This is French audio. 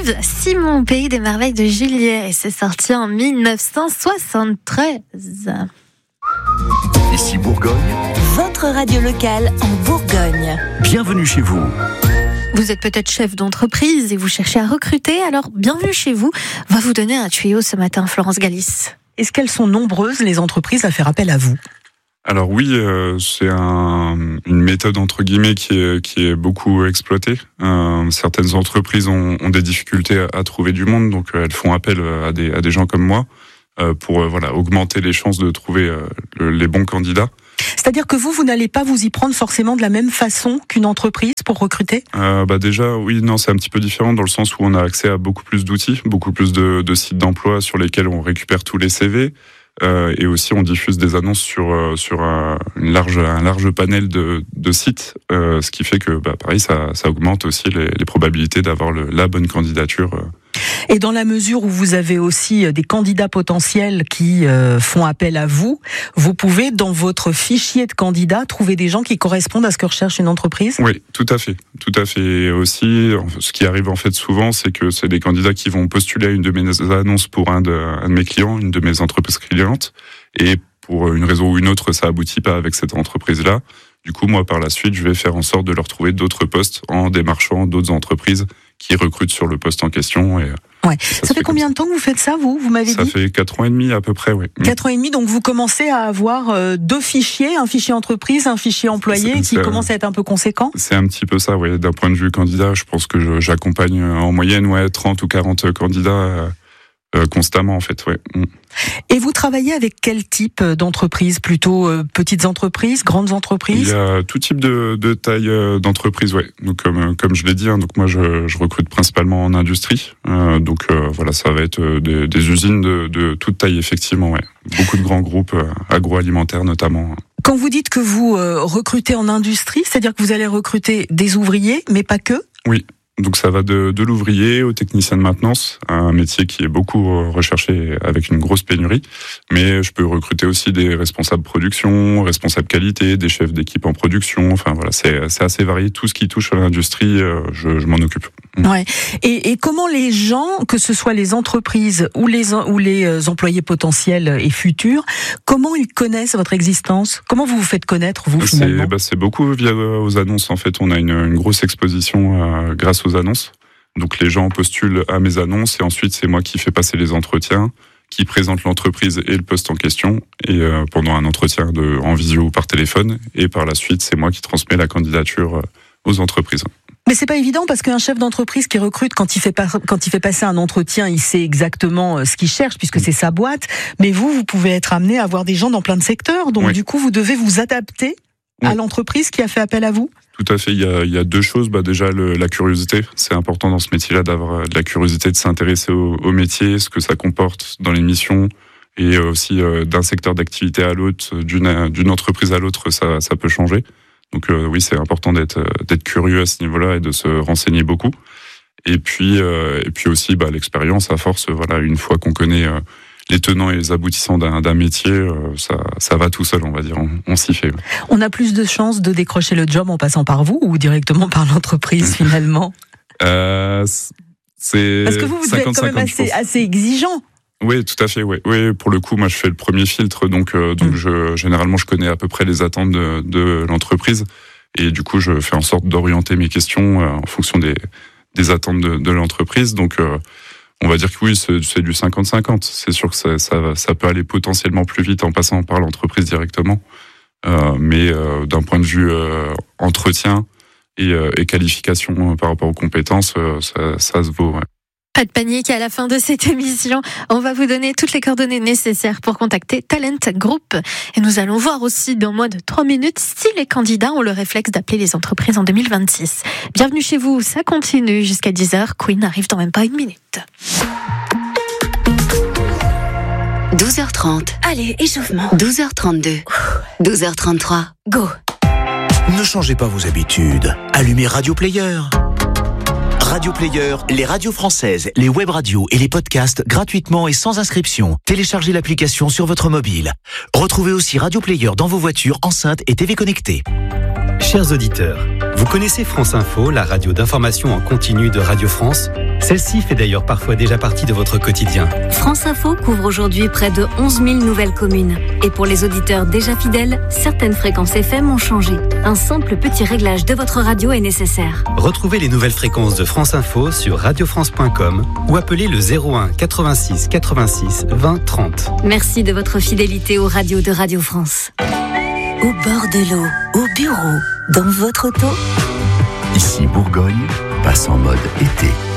Yves Simon, Pays des merveilles de Juliet, et c'est sorti en 1973. Ici Bourgogne, votre radio locale en Bourgogne. bienvenue chez vous. Vous êtes peut-être chef d'entreprise et vous cherchez à recruter, alors bienvenue chez vous. On va vous donner un tuyau ce matin, Florence Galis. Est-ce qu'elles sont nombreuses, les entreprises, à faire appel à vous ? Alors oui, c'est une méthode entre guillemets qui est beaucoup exploitée. Certaines entreprises ont des difficultés à trouver du monde, donc elles font appel à des gens comme moi pour augmenter les chances de trouver les bons candidats. C'est-à-dire que vous n'allez pas vous y prendre forcément de la même façon qu'une entreprise pour recruter ? Déjà, oui, non, c'est un petit peu différent dans le sens où on a accès à beaucoup plus d'outils, beaucoup plus de sites d'emploi sur lesquels on récupère tous les CV. Et aussi on diffuse des annonces sur un large panel de sites, ce qui fait que pareil ça augmente aussi les probabilités d'avoir la bonne candidature. Et dans la mesure où vous avez aussi des candidats potentiels qui font appel à vous, vous pouvez dans votre fichier de candidats trouver des gens qui correspondent à ce que recherche une entreprise ? Oui, tout à fait. Et aussi, ce qui arrive en fait souvent, c'est que c'est des candidats qui vont postuler à une de mes annonces pour un de mes clients, une de mes entreprises clientes, et pour une raison ou une autre, ça aboutit pas avec cette entreprise-là. Du coup, moi, par la suite, je vais faire en sorte de leur trouver d'autres postes en démarchant d'autres entreprises qui recrutent sur le poste en question. Et ouais. Ça fait combien de temps que vous faites ça, vous m'avez dit ? Ça fait 4 ans et demi à peu près, oui. 4 ans et demi, donc vous commencez à avoir 2 fichiers, un fichier entreprise, un fichier employé qui commence à être un peu conséquent ? C'est un petit peu ça, oui. D'un point de vue candidat, je pense que j'accompagne en moyenne 30 ou 40 candidats constamment, en fait, ouais. Et vous travaillez avec quel type d'entreprise ? Plutôt petites entreprises, grandes entreprises ? Il y a tout type de taille d'entreprise, ouais. Donc comme je l'ai dit, donc moi je recrute principalement en industrie. Ça va être des usines de toute taille, effectivement, ouais. Beaucoup de grands groupes agroalimentaires notamment. Quand vous dites que vous recrutez en industrie, c'est-à-dire que vous allez recruter des ouvriers, mais pas que ? Oui. Donc ça va de l'ouvrier au technicien de maintenance, un métier qui est beaucoup recherché avec une grosse pénurie. Mais je peux recruter aussi des responsables production, responsables qualité, des chefs d'équipe en production. Enfin voilà, c'est assez varié. Tout ce qui touche à l'industrie, je m'en occupe. Ouais. Et comment les gens, que ce soit les entreprises ou les employés potentiels et futurs, comment ils connaissent votre existence ? Comment vous vous faites connaître, vous, finalement ? C'est beaucoup via aux annonces. En fait, on a une grosse exposition grâce aux annonces. Donc les gens postulent à mes annonces et ensuite c'est moi qui fais passer les entretiens, qui présente l'entreprise et le poste en question, et pendant un entretien en visio ou par téléphone, et par la suite c'est moi qui transmets la candidature aux entreprises. Mais c'est pas évident parce qu'un chef d'entreprise qui recrute, quand il fait passer un entretien, il sait exactement ce qu'il cherche puisque c'est sa boîte. Mais vous pouvez être amené à avoir des gens dans plein de secteurs, donc du coup vous devez vous adapter à l'entreprise qui a fait appel à vous. Tout à fait, il y a 2 choses. Déjà, la curiosité. C'est important dans ce métier-là d'avoir de la curiosité, de s'intéresser au métier, ce que ça comporte dans les missions, et aussi d'un secteur d'activité à l'autre, d'une entreprise à l'autre, ça peut changer. Donc oui, c'est important d'être curieux à ce niveau-là et de se renseigner beaucoup. Et puis aussi l'expérience à force. Voilà, une fois qu'on connaît les tenants et les aboutissants d'un métier, ça va tout seul, on va dire. On s'y fait. On a plus de chances de décrocher le job en passant par vous ou directement par l'entreprise, finalement ? C'est parce que vous êtes quand même assez exigeant. Oui, tout à fait. Oui, pour le coup, moi, je fais le premier filtre, donc généralement, je connais à peu près les attentes de l'entreprise, et du coup, je fais en sorte d'orienter mes questions en fonction des attentes de l'entreprise. Donc, on va dire que oui, c'est du 50-50. C'est sûr que ça peut aller potentiellement plus vite en passant par l'entreprise directement, mais d'un point de vue entretien et qualification par rapport aux compétences, ça se vaut. Ouais. Pas de panique, à la fin de cette émission, on va vous donner toutes les coordonnées nécessaires pour contacter Talent Group. Et nous allons voir aussi dans moins de 3 minutes si les candidats ont le réflexe d'appeler les entreprises en 2026. Bienvenue chez vous, ça continue jusqu'à 10h. Queen arrive dans même pas 1 minute. 12h30. Allez, échauffement. 12h32. 12h33. Go. Ne changez pas vos habitudes. Allumez Radio Player. Radio Player, les radios françaises, les web radios et les podcasts gratuitement et sans inscription. Téléchargez l'application sur votre mobile. Retrouvez aussi Radio Player dans vos voitures, enceintes et TV connectées. Chers auditeurs, vous Vous connaissez France Info, la radio d'information en continu de Radio France ? Celle-ci fait d'ailleurs parfois déjà partie de votre quotidien. France Info couvre aujourd'hui près de 11 000 nouvelles communes. Et pour les auditeurs déjà fidèles, certaines fréquences FM ont changé. Un simple petit réglage de votre radio est nécessaire. Retrouvez les nouvelles fréquences de France Info sur radiofrance.com ou appelez le 01 86 86 20 30. Merci de votre fidélité aux radios de Radio France. Au bord de l'eau, au bureau, dans votre auto. Ici Bourgogne passe en mode été.